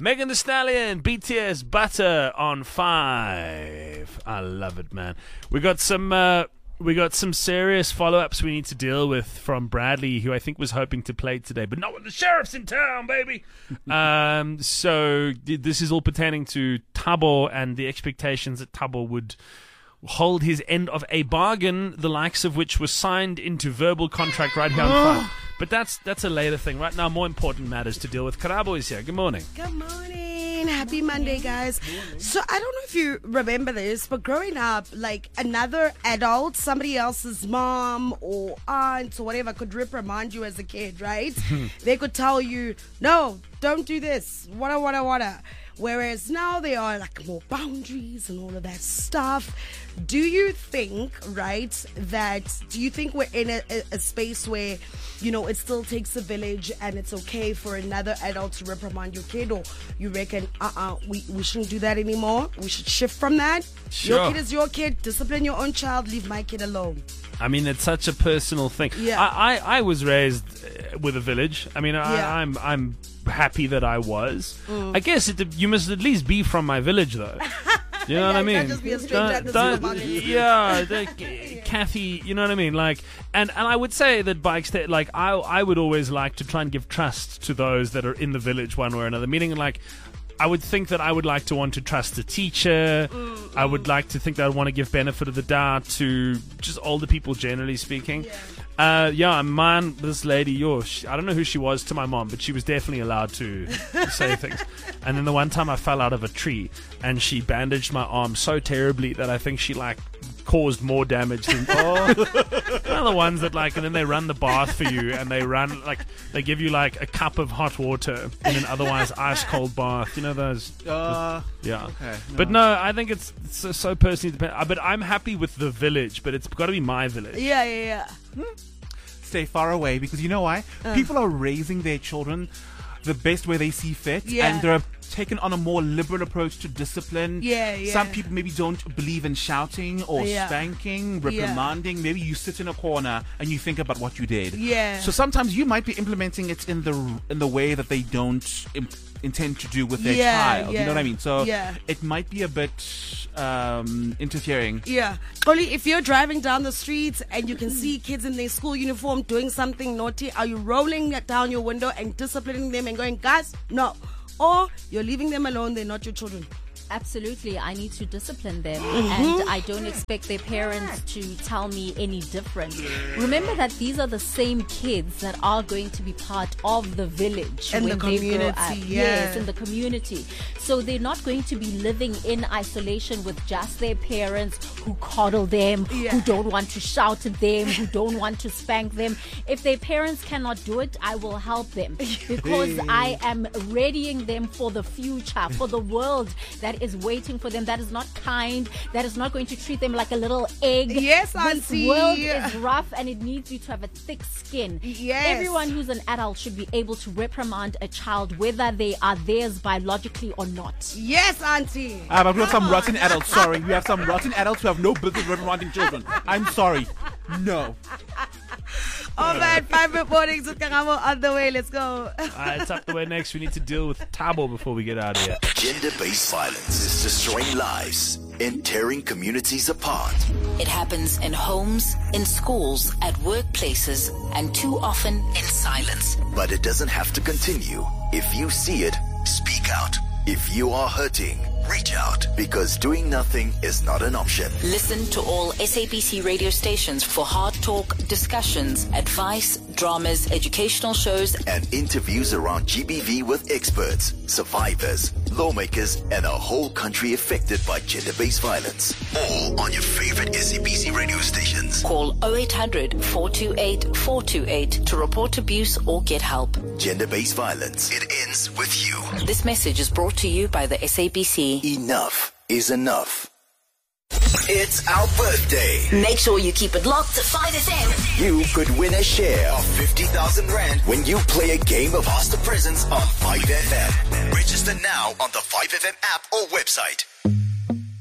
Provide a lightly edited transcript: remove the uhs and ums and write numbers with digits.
Megan Thee Stallion, BTS, Butter on 5. I love it, man. We got some serious follow-ups we need to deal with from Bradley, who I think was hoping to play today, but not when the sheriff's in town, baby. So this is all pertaining to Thabo and the expectations that Thabo would hold his end of a bargain, the likes of which was signed into verbal contract right here on 5. But that's a later thing. Right now, more important matters to deal with. Karabo is here. Good morning. Good morning. Happy Monday, guys. So I don't know if you remember this, but growing up, like another adult, somebody else's mom or aunt or whatever could reprimand you as a kid, right? They could tell you, no, don't do this. Wada. Whereas now there are like more boundaries and all of that stuff. Do you think, do you think we're in a space where, it still takes a village and it's okay for another adult to reprimand your kid? Or you reckon, we shouldn't do that anymore? We should shift from that? Sure. Your kid is your kid. Discipline your own child. Leave my kid alone. I mean, it's such a personal thing. Yeah. I was raised with a village. I mean, I'm happy that I was. I guess you must at least be from my village, though. You know what I mean? Can't just be a stranger at the supermarket. Kathy, you know what I mean? Like, and I would say that by extent, like, I would always like to try and give trust to those that are in the village one way or another. Meaning, like, I would think that I would like to want to trust a teacher. I would like to think that I want to give benefit of the doubt to just older people, generally speaking. This lady, I don't know who she was to my mom, but she was definitely allowed to say things. And then the one time I fell out of a tree and she bandaged my arm so terribly that I think she caused more damage than the ones that and then they run the bath for you and they give you a cup of hot water in an otherwise ice cold bath. You know those? Yeah. Okay, no. But no, I think it's so personally dependent. But I'm happy with the village, but it's got to be my village. Yeah. Stay far away, because you know why? People are raising their children the best way they see fit, and they're taken on a more liberal approach to discipline. Some people maybe don't believe in shouting or spanking, reprimanding. Maybe you sit in a corner and you think about what you did. So sometimes you might be implementing it in the way that they don't intend to do with their child. You know what I mean? So it might be a bit interfering. Only if you're driving down the streets and you can see kids in their school uniform doing something naughty, are you rolling down your window and disciplining them and going, guys, no? Or you're leaving them alone, they're not your children? Absolutely, I need to discipline them, and I don't expect their parents to tell me any different. Remember that these are the same kids that are going to be part of the village and when the community, they grow up. Yes, in the community. So they're not going to be living in isolation with just their parents who coddle them, who don't want to shout at them, who don't want to spank them. If their parents cannot do it, I will help them, because I am readying them for the future, for the world that is waiting for them, that is not kind, that is not going to treat them like a little egg. Yes, Auntie. This world is rough and it needs you to have a thick skin. Everyone who's an adult should be able to reprimand a child, whether they are theirs biologically or not. Yes, Auntie. But we have some rotten adults. Sorry, we have some rotten adults who have no business reprimanding children. I'm sorry. No. All right, 5 mornings with Karabo on the way. Let's go. It's up the way next. We need to deal with Thabo before we get out of here. Gender-based violence is destroying lives and tearing communities apart. It happens in homes, in schools, at workplaces, and too often in silence. But it doesn't have to continue. If you see it, speak out. If you are hurting, reach out, because doing nothing is not an option. Listen to all SABC radio stations for hard talk, discussions, advice, dramas, educational shows, and interviews around GBV with experts, survivors, lawmakers, and a whole country affected by gender-based violence. All on your favorite SABC radio stations. Call 0800 428 428 to report abuse or get help. Gender-based violence. It ends with you. This message is brought to you by the SABC. Enough is enough. It's our birthday. Make sure you keep it locked to 5FM. You could win a share of 50,000 Rand when you play a game of Ask the Presents on 5FM. Register now on the 5FM app or website.